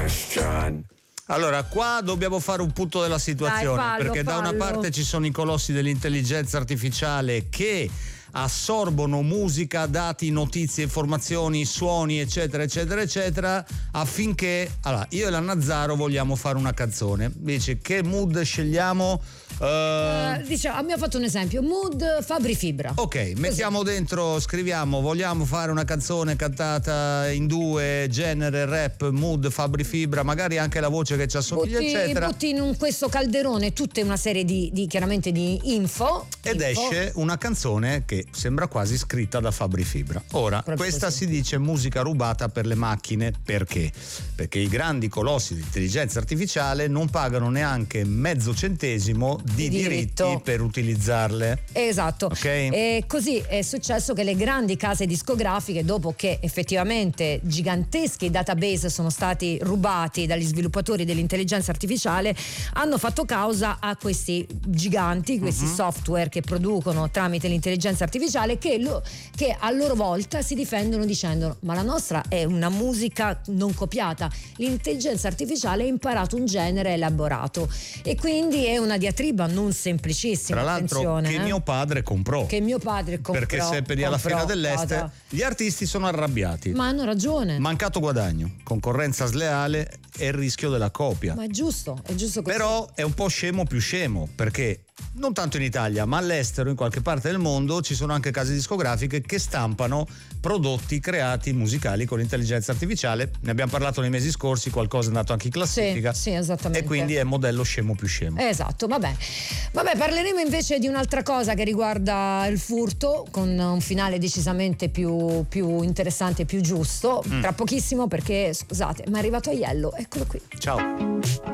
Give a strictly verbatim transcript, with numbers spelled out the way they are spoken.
question. Allora, qua dobbiamo fare un punto della situazione. Dai, fallo, perché da fallo. una parte ci sono i colossi dell'intelligenza artificiale che assorbono musica, dati, notizie, informazioni, suoni, eccetera, eccetera, eccetera, affinché, allora, io e la Nazzaro vogliamo fare una canzone. Dice, che mood scegliamo? Uh, Uh, diciamo, mi ha fatto un esempio, mood Fabri Fibra. ok, mettiamo dentro, scriviamo, vogliamo fare una canzone cantata in due, genere rap, mood Fabri Fibra, magari anche la voce che ci assomiglia, Butti, eccetera. butti in un- questo calderone tutta una serie di, di chiaramente di info Ed info. esce una canzone che sembra quasi scritta da Fabri Fibra. Ora, Proprio questa così. si dice musica rubata per le macchine. Perché? Perché i grandi colossi di intelligenza artificiale non pagano neanche mezzo centesimo di Di diritti diritto. per utilizzarle. Esatto. Ok. E così è successo che le grandi case discografiche, dopo che effettivamente giganteschi database sono stati rubati dagli sviluppatori dell'intelligenza artificiale, hanno fatto causa a questi giganti, questi Mhm. software che producono tramite l'intelligenza artificiale, che, lo- che a loro volta si difendono dicendo: ma la nostra è una musica non copiata, l'intelligenza artificiale ha imparato un genere elaborato, e quindi è una diatriba non semplicissima. Tra l'altro, attenzione, che eh. mio padre comprò. Che mio padre comprò. perché seppe di alla comprò, Fiera dell'Est, guarda. gli artisti sono arrabbiati. Ma hanno ragione. Mancato guadagno, concorrenza sleale e il rischio della copia. Ma è giusto, è giusto così. Però è un po' scemo più scemo, perché non tanto in Italia, ma all'estero, in qualche parte del mondo, ci sono anche case discografiche che stampano prodotti creati musicali con l'intelligenza artificiale. Ne abbiamo parlato nei mesi scorsi, qualcosa è andato anche in classifica. Sì, sì, esattamente. E quindi è modello scemo più scemo. Esatto, vabbè. Vabbè, parleremo invece di un'altra cosa che riguarda il furto, con un finale decisamente più, più interessante e più giusto, Mm. tra pochissimo, perché scusate, mi è arrivato Aiello, eccolo qui. Ciao.